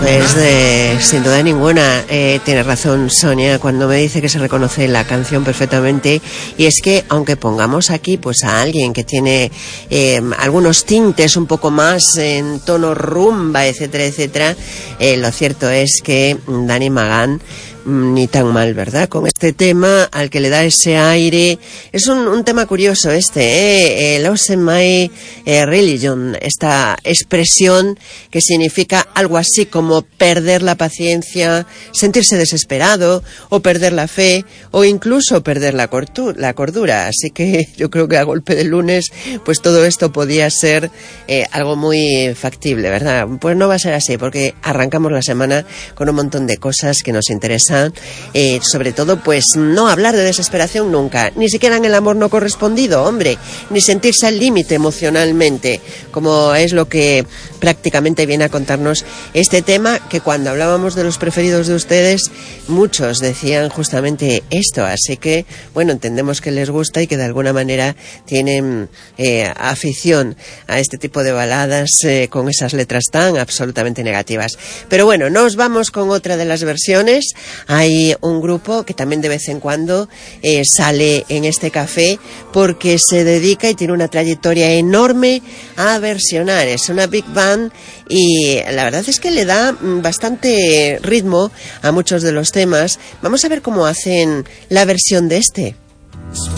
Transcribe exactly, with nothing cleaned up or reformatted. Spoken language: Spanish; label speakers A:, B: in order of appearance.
A: Pues de, sin duda ninguna, eh, tiene razón Sonia cuando me dice que se reconoce la canción perfectamente, y es que aunque pongamos aquí pues a alguien que tiene eh, algunos tintes un poco más en tono rumba, etcétera, etcétera, eh, lo cierto es que Danny McGann ni tan mal, ¿verdad? Con este tema al que le da ese aire. Es un, un tema curioso este, ¿eh? eh Lost in My eh, Religion, esta expresión que significa algo así como perder la paciencia, sentirse desesperado, o perder la fe, o incluso perder la, cortu- la cordura. Así que yo creo que a golpe de lunes, pues todo esto podía ser eh, algo muy factible, ¿verdad? Pues no va a ser así, porque arrancamos la semana con un montón de cosas que nos interesan. Eh, sobre todo, pues no hablar de desesperación nunca, ni siquiera en el amor no correspondido, hombre, ni sentirse al límite emocionalmente, como es lo que prácticamente viene a contarnos este tema, que cuando hablábamos de los preferidos de ustedes, muchos decían justamente esto. Así que, bueno, entendemos que les gusta y que de alguna manera tienen eh, afición a este tipo de baladas eh, con esas letras tan absolutamente negativas. Pero bueno, nos vamos con otra de las versiones. Hay un grupo que también de vez en cuando eh, sale en este café porque se dedica y tiene una trayectoria enorme a versionar. Es una big band y la verdad es que le da bastante ritmo a muchos de los temas. Vamos a ver cómo hacen la versión de este.